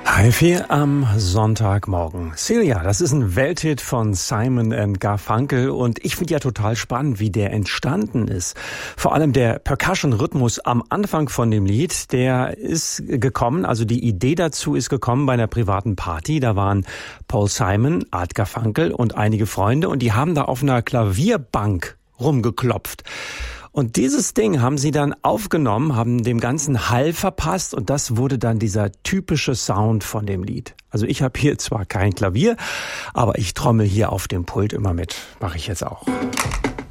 HiFi am Sonntagmorgen. Celia, das ist ein Welthit von Simon & Garfunkel und ich finde ja total spannend, wie der entstanden ist. Vor allem der Percussion-Rhythmus am Anfang von dem Lied, der ist gekommen, also die Idee dazu ist gekommen bei einer privaten Party. Da waren Paul Simon, Art Garfunkel und einige Freunde und die haben da auf einer Klavierbank rumgeklopft. Und dieses Ding haben sie dann aufgenommen, haben dem ganzen Hall verpasst und das wurde dann dieser typische Sound von dem Lied. Also ich habe hier zwar kein Klavier, aber ich trommel hier auf dem Pult immer mit. Mache ich jetzt auch.